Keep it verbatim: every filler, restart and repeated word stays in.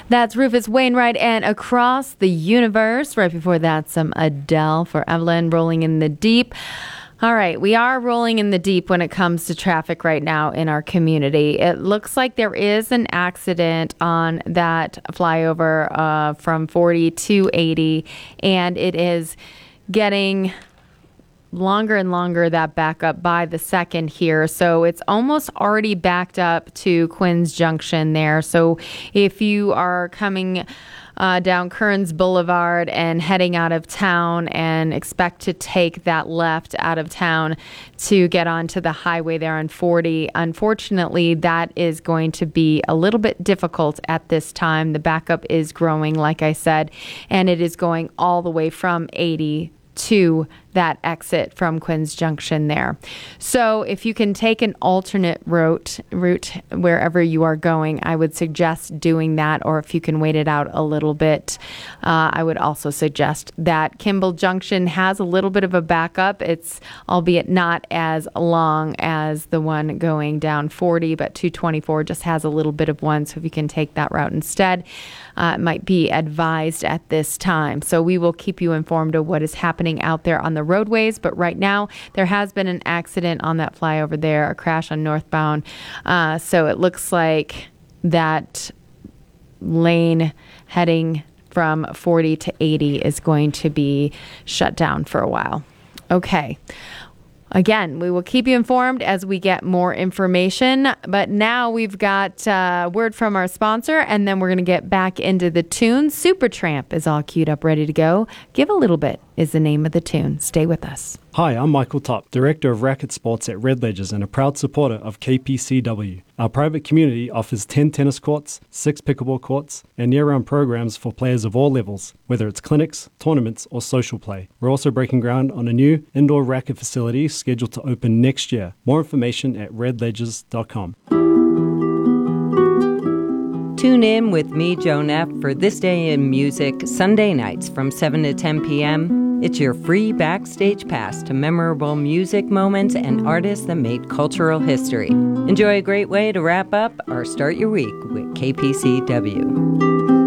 That's Rufus Wainwright and Across the Universe. Right before that, some Adele for Evelyn, Rolling in the Deep. All right, we are rolling in the deep when it comes to traffic right now in our community. It looks like there is an accident on that flyover uh, from forty to eighty, and it is getting longer and longer, that backup by the second here. So it's almost already backed up to Quinn's Junction there. So if you are coming uh, down Kearns Boulevard and heading out of town and expect to take that left out of town to get onto the highway there on forty, unfortunately, that is going to be a little bit difficult at this time. The backup is growing, like I said, and it is going all the way from eighty to that exit from Quinn's Junction there. So if you can take an alternate route route wherever you are going, I would suggest doing that. Or if you can wait it out a little bit, uh, I would also suggest that. Kimball Junction has a little bit of a backup. It's albeit not as long as the one going down forty, but two twenty-four just has a little bit of one. So if you can take that route instead, uh, it might be advised at this time. So we will keep you informed of what is happening out there on the roadways, but right now there has been an accident on that flyover there, a crash on northbound. Uh, so it looks like that lane heading from forty to eighty is going to be shut down for a while. Okay. Again, we will keep you informed as we get more information, but now we've got a uh, word from our sponsor, and then we're going to get back into the tune. Supertramp is all queued up, ready to go. Give a Little Bit is the name of the tune. Stay with us. Hi, I'm Michael Top, Director of Racket Sports at Red Ledgers and a proud supporter of K P C W. Our private community offers ten tennis courts, six pickleball courts, and year-round programs for players of all levels, whether it's clinics, tournaments, or social play. We're also breaking ground on a new indoor racket facility scheduled to open next year. More information at red ledgers dot com. Tune in with me, Joe Neff, for This Day in Music, Sunday nights from seven to ten p.m. It's your free backstage pass to memorable music moments and artists that made cultural history. Enjoy a great way to wrap up or start your week with K P C W.